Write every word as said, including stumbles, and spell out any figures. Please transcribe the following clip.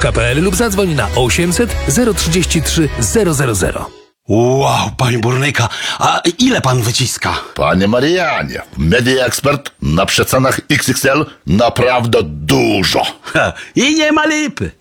kropka p l lub zadzwoń na osiemset zero trzydzieści trzy zero zero zero. Wow, panie burnyka, a ile pan wyciska? Panie Marianie, Media Expert na przecenach X X L naprawdę dużo. Ha, i nie ma lipy.